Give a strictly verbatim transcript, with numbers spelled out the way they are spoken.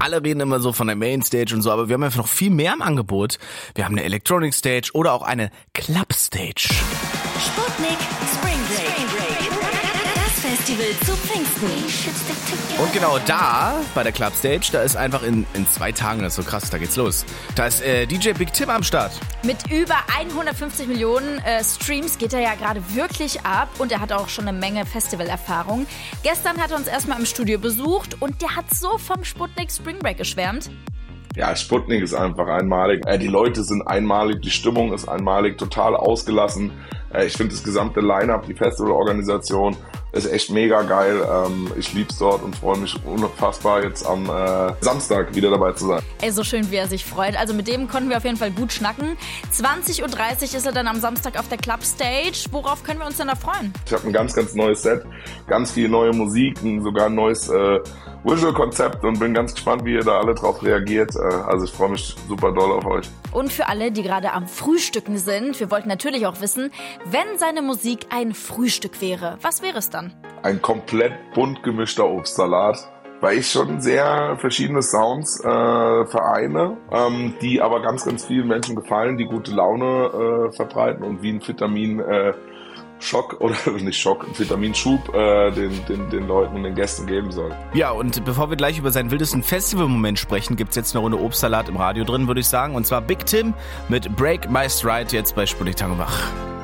alle reden immer so von der Mainstage und so, aber wir haben einfach noch viel mehr im Angebot. Wir haben eine Electronic Stage oder auch eine Club Stage. Sputnik Spring Break. Das Festival zu Pfingsten. Und genau da, bei der Club Stage, da ist einfach in, in zwei Tagen, das ist so krass, da geht's los. Da ist äh, D J Big Tim am Start. Mit über hundertfünfzig Millionen äh, Streams geht er ja gerade wirklich ab und er hat auch schon eine Menge Festivalerfahrung. Gestern hat er uns erstmal im Studio besucht und der hat so vom Sputnik Spring Break geschwärmt. Ja, Sputnik ist einfach einmalig. Äh, die Leute sind einmalig, die Stimmung ist einmalig, total ausgelassen. Äh, ich finde das gesamte Line-Up, die Festivalorganisation ist echt mega geil. Ähm, ich lieb's dort und freue mich unfassbar, jetzt am äh, Samstag wieder dabei zu sein. Ey, so schön, wie er sich freut. Also mit dem konnten wir auf jeden Fall gut schnacken. zwanzig Uhr dreißig ist er dann am Samstag auf der Club Stage. Worauf können wir uns denn da freuen? Ich habe ein ganz, ganz neues Set, ganz viel neue Musik, sogar ein neues äh, Visual-Konzept und bin ganz gespannt, wie ihr da alle drauf reagiert. Also ich freue mich super doll auf euch. Und für alle, die gerade am Frühstücken sind, wir wollten natürlich auch wissen, wenn seine Musik ein Frühstück wäre, was wäre es dann? Ein komplett bunt gemischter Obstsalat, weil ich schon sehr verschiedene Sounds äh, vereine, ähm, die aber ganz, ganz vielen Menschen gefallen, die gute Laune äh, verbreiten und wie ein Vitamin äh, Schock oder nicht Schock, ein Vitaminschub äh, den, den, den Leuten und den Gästen geben soll. Ja, und bevor wir gleich über seinen wildesten Festivalmoment sprechen, gibt's jetzt eine Runde Obstsalat im Radio drin, würde ich sagen. Und zwar Big Tim mit Break My Stride jetzt bei Sputnik Tagebuch.